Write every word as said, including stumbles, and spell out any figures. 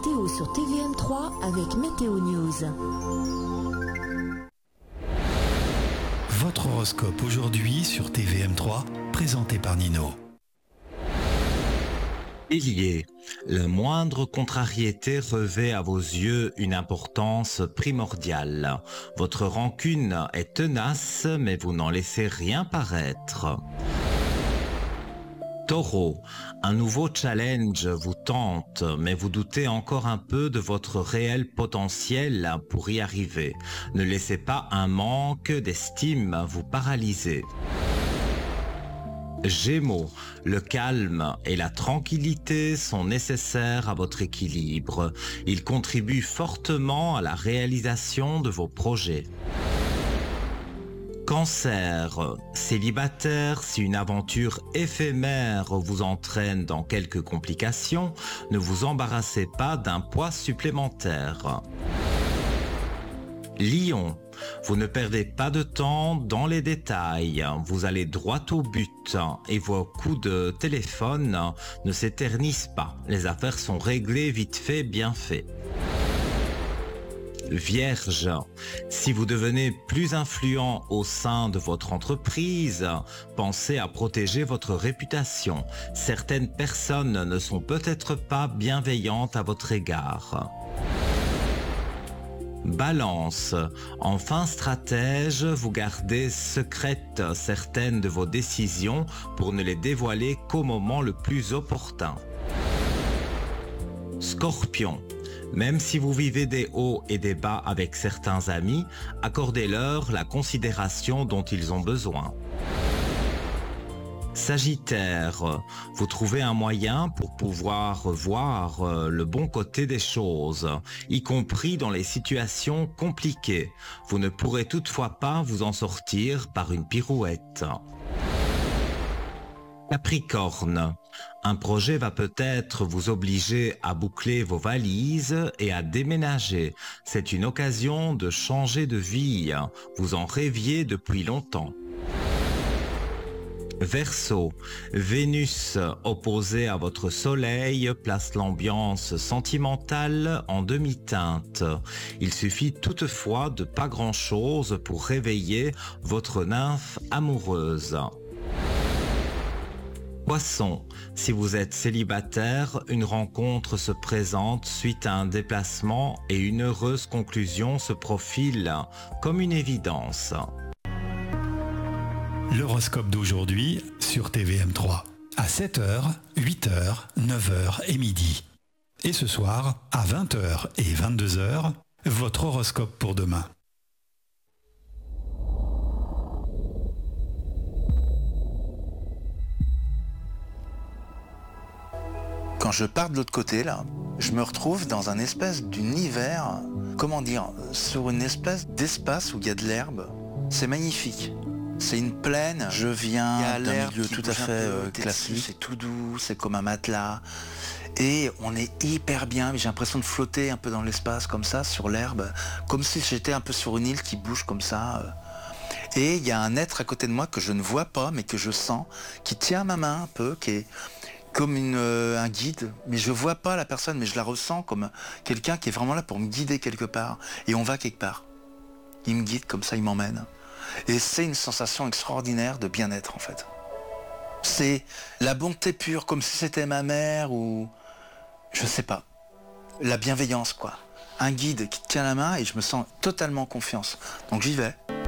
météo sur T V M trois avec Météo News. Votre horoscope aujourd'hui sur T V M trois, présenté par Nino. Bélier, la moindre contrariété revêt à vos yeux une importance primordiale. Votre rancune est tenace, mais vous n'en laissez rien paraître. Taureau, un nouveau challenge vous tente, mais vous doutez encore un peu de votre réel potentiel pour y arriver. Ne laissez pas un manque d'estime vous paralyser. Gémeaux, le calme et la tranquillité sont nécessaires à votre équilibre. Ils contribuent fortement à la réalisation de vos projets. Cancer, célibataire, si une aventure éphémère vous entraîne dans quelques complications, ne vous embarrassez pas d'un poids supplémentaire. Lion, vous ne perdez pas de temps dans les détails, vous allez droit au but et vos coups de téléphone ne s'éternisent pas. Les affaires sont réglées vite fait, bien fait. Vierge, si vous devenez plus influent au sein de votre entreprise, pensez à protéger votre réputation. Certaines personnes ne sont peut-être pas bienveillantes à votre égard. Balance, enfin stratège, vous gardez secrètes certaines de vos décisions pour ne les dévoiler qu'au moment le plus opportun. Scorpion, même si vous vivez des hauts et des bas avec certains amis, accordez-leur la considération dont ils ont besoin. Sagittaire, vous trouvez un moyen pour pouvoir voir le bon côté des choses, y compris dans les situations compliquées. Vous ne pourrez toutefois pas vous en sortir par une pirouette. Capricorne, un projet va peut-être vous obliger à boucler vos valises et à déménager. C'est une occasion de changer de vie. Vous en rêviez depuis longtemps. Verseau, Vénus opposée à votre soleil place l'ambiance sentimentale en demi-teinte. Il suffit toutefois de pas grand-chose pour réveiller votre nymphe amoureuse. Poisson, si vous êtes célibataire, une rencontre se présente suite à un déplacement et une heureuse conclusion se profile comme une évidence. L'horoscope d'aujourd'hui sur T V M trois. À sept heures, huit heures, neuf heures et midi. Et ce soir, à vingt heures et vingt-deux heures, votre horoscope pour demain. Quand je pars de l'autre côté, là, je me retrouve dans un espèce d'univers, comment dire, sur une espèce d'espace où il y a de l'herbe. C'est magnifique. C'est une plaine, je viens d'un milieu tout à fait euh, classique, c'est tout doux, c'est comme un matelas. Et on est hyper bien, j'ai l'impression de flotter un peu dans l'espace comme ça, sur l'herbe, comme si j'étais un peu sur une île qui bouge comme ça. Et il y a un être à côté de moi que je ne vois pas, mais que je sens, qui tient ma main un peu, qui est comme une, euh, un guide, mais je vois pas la personne, mais je la ressens comme quelqu'un qui est vraiment là pour me guider quelque part. Et on va quelque part. Il me guide comme ça, il m'emmène. Et c'est une sensation extraordinaire de bien-être en fait. C'est la bonté pure, comme si c'était ma mère ou... je sais pas. La bienveillance quoi. Un guide qui te tient la main et je me sens totalement confiance. Donc j'y vais.